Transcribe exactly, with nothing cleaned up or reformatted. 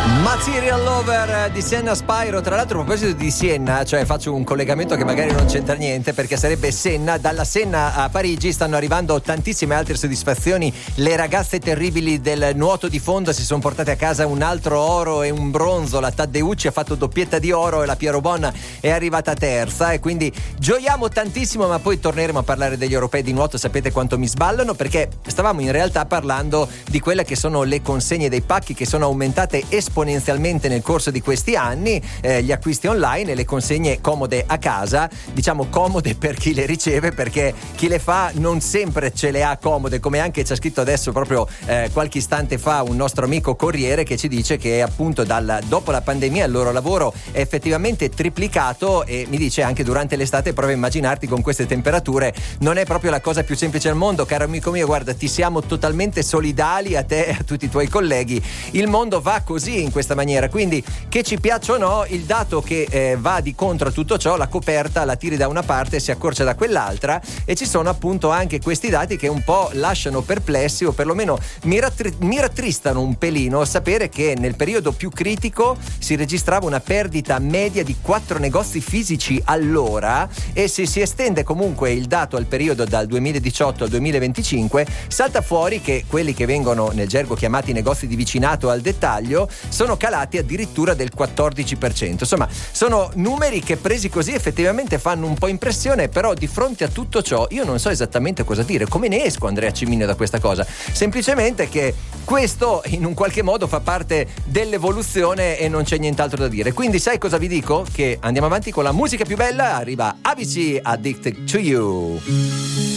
Material Lover di Senna Spyro. Tra l'altro, a proposito di Siena, cioè faccio un collegamento che magari non c'entra niente, perché sarebbe Senna. Dalla Senna a Parigi stanno arrivando tantissime altre soddisfazioni. Le ragazze terribili del nuoto di fondo si sono portate a casa un altro oro e un bronzo. La Taddeucci ha fatto doppietta di oro e la Piero Bonna è arrivata terza, e quindi gioiamo tantissimo. Ma poi torneremo a parlare degli europei di nuoto. Sapete quanto mi sballano, perché stavamo in realtà parlando di quelle che sono le consegne dei pacchi, che sono aumentate esponenzialmente nel corso di questi anni, eh, gli acquisti online e le consegne comode a casa. Diciamo comode per chi le riceve, perché chi le fa non sempre ce le ha comode, come anche ci ha scritto adesso proprio eh, qualche istante fa un nostro amico corriere, che ci dice che appunto dal, dopo la pandemia il loro lavoro è effettivamente triplicato, e mi dice anche durante l'estate prova a immaginarti con queste temperature, non è proprio la cosa più semplice al mondo. Caro amico mio, guarda, ti siamo totalmente solidali, a te e a tutti i tuoi colleghi. Il mondo va così, in questa maniera, quindi che ci piaccia o no, il dato che eh, va di contro a tutto ciò, la coperta la tiri da una parte e si accorcia da quell'altra, e ci sono appunto anche questi dati che un po' lasciano perplessi, o perlomeno mi, rattri- mi rattristano un pelino sapere che nel periodo più critico si registrava una perdita media di quattro negozi fisici all'ora, e se si estende comunque il dato al periodo dal duemiladiciotto al duemilaventicinque salta fuori che quelli che vengono nel gergo chiamati negozi di vicinato al dettaglio sono calati addirittura del quattordici per cento. Insomma, sono numeri che presi così effettivamente fanno un po' impressione, però di fronte a tutto ciò io non so esattamente cosa dire. Come ne esco, Andrea Cimino, da questa cosa? Semplicemente che questo in un qualche modo fa parte dell'evoluzione e non c'è nient'altro da dire. Quindi sai cosa vi dico? Che andiamo avanti con la musica più bella. Arriva A B C, Addicted to You.